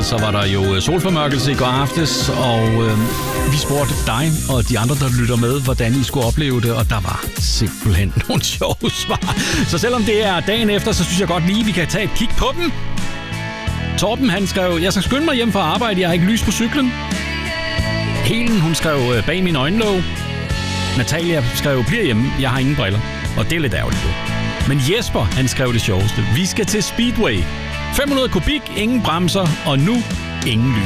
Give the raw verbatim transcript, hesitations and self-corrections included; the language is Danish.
andet, så var der jo solformørkelse i går aftes, og øh, vi spurgte dig og de andre, der lytter med, hvordan I skulle opleve det, og der var simpelthen nogle sjove svar. Så selvom det er dagen efter, så synes jeg godt lige, vi kan tage et kig på dem. Torben, han skrev, jeg skal skynde mig hjem fra arbejde, jeg har ikke lys på cyklen. Helen, hun skrev, bag min øjenlåg. Natalia skrev, bliver hjemme, jeg har ingen briller. Og det er lidt ærgerligt. Men Jesper, han skrev det sjoveste. Vi skal til Speedway. fem hundrede kubik, ingen bremser, og nu ingen lys.